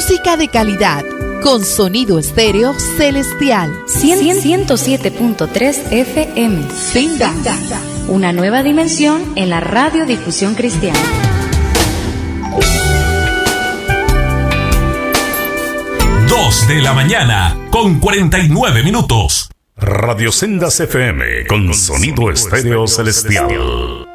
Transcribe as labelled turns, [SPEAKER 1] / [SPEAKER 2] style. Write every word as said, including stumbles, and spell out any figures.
[SPEAKER 1] Música de calidad con sonido estéreo celestial.
[SPEAKER 2] ciento siete punto tres F M.
[SPEAKER 1] Senda.
[SPEAKER 2] Una nueva dimensión en la radiodifusión cristiana.
[SPEAKER 3] Dos de la mañana con cuarenta y nueve minutos.
[SPEAKER 4] Radio Sendas F M con sonido estéreo celestial.